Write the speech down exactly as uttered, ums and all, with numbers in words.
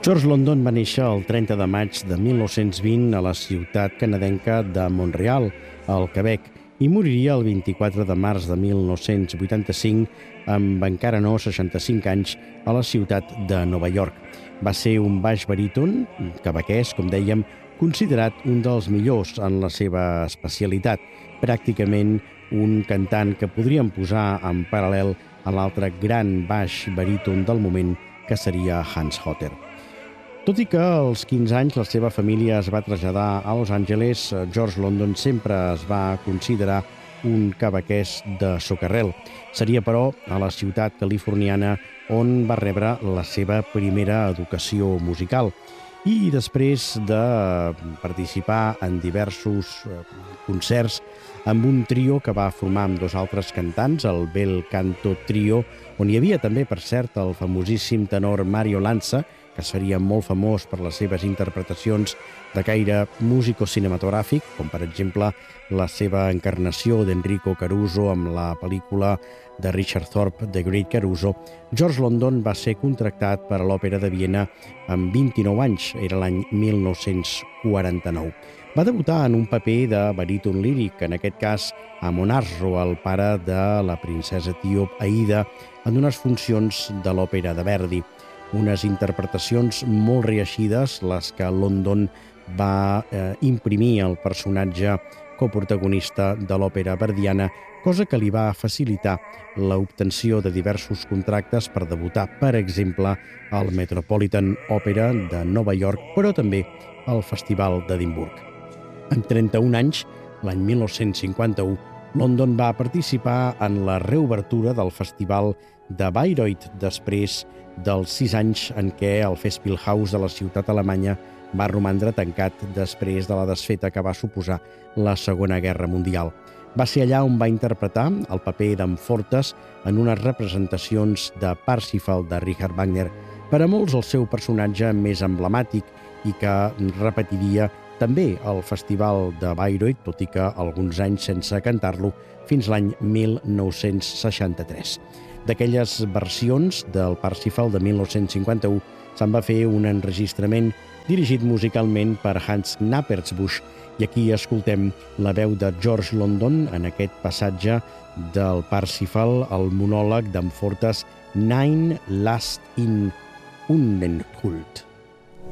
George London va néixer el trenta de maig de mil nou-cents vint a la ciutat canadenca de Montreal, al Quebec, i moriria el vint-i-quatre de març de mil nou-cents vuitanta-cinc, amb encara no seixanta-cinc anys, a la ciutat de Nova York. Va ser un baix baríton, quebequès, com dèiem, considerat un dels millors en la seva especialitat, pràcticament un cantant que podríem posar en paral·lel a l'altre gran baix baríton del moment, que seria Hans Hotter. Tot i que als quinze anys la seva família es va traslladar a Los Angeles, George London sempre es va considerar un quebequès de socarrel. Seria, però, a la ciutat californiana on va rebre la seva primera educació musical. I després de participar en diversos concerts amb un trio que va formar amb dos altres cantants, el Bel Canto Trio, on hi havia també, per cert, el famosíssim tenor Mario Lanza, que es faria molt famós per les seves interpretacions de caire músico-cinematogràfic, com per exemple la seva encarnació d'Enrico Caruso amb la pel·lícula de Richard Thorpe, The Great Caruso. George London va ser contractat per a l'Òpera de Viena amb vint-i-nou anys, era l'any mil nou-cents quaranta-nou. Va debutar en un paper de baríton líric, en aquest cas a Monarro, el pare de la princesa etíop Aida, en unes funcions de l'òpera de Verdi. Unes interpretacions molt reeixides, les que London va eh, imprimir al personatge coprotagonista de l'òpera verdiana, cosa que li va facilitar l'obtenció de diversos contractes per debutar, per exemple, al Metropolitan Opera de Nova York, però també al Festival d'Edimburg. Amb trenta-un anys, l'any mil nou-cents cinquanta-u, London va participar en la reobertura del Festival de Bayreuth, després dels sis anys en què el Festspielhaus de la ciutat alemanya va romandre tancat després de la desfeta que va suposar la Segona Guerra Mundial. Va ser allà on va interpretar el paper d'Amfortas en unes representacions de Parsifal de Richard Wagner, per a molts el seu personatge més emblemàtic i que repetiria també al Festival de Bayreuth, tot i que alguns anys sense cantar-lo, fins l'any mil nou-cents seixanta-tres. D'aquelles versions del Parsifal de mil nou-cents cinquanta-u se'n va fer un enregistrament dirigit musicalment per Hans Knappertsbusch, i aquí escoltem la veu de George London en aquest passatge del Parsifal, el monòleg d'Amfortas Nein Last in Undenhuld.